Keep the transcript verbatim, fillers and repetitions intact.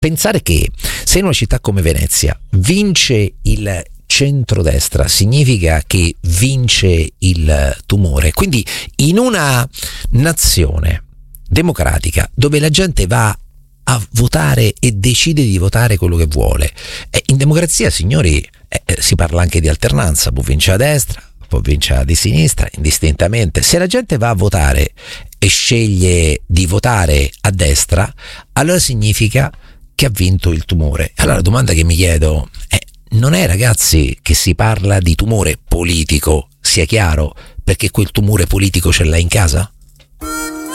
pensare che se in una città come Venezia vince il centrodestra significa che vince il tumore. Quindi in una nazione democratica dove la gente va a votare e decide di votare quello che vuole, eh, in democrazia, signori, eh, si parla anche di alternanza, può vincere a destra, può vincere di sinistra, indistintamente. Se la gente va a votare e sceglie di votare a destra, allora significa che ha vinto il tumore. Allora la domanda che mi chiedo è: non è, ragazzi, che si parla di tumore politico, sia chiaro, perché quel tumore politico ce l'hai in casa?